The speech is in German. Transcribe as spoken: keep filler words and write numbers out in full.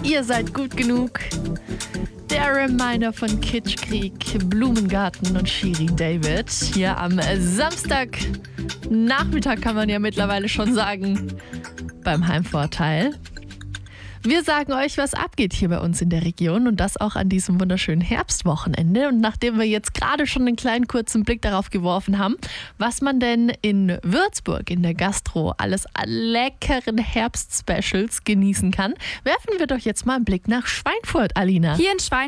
Ihr seid gut genug. Der Reminder von Kitschkrieg, Blumengarten und Shirin David. Hier am Samstagnachmittag kann man ja mittlerweile schon sagen, beim Heimvorteil. Wir sagen euch, was abgeht hier bei uns in der Region und das auch an diesem wunderschönen Herbstwochenende. Und nachdem wir jetzt gerade schon einen kleinen kurzen Blick darauf geworfen haben, was man denn in Würzburg in der Gastro alles an leckeren Herbstspecials genießen kann, werfen wir doch jetzt mal einen Blick nach Schweinfurt, Alina. Hier in Schweinfurt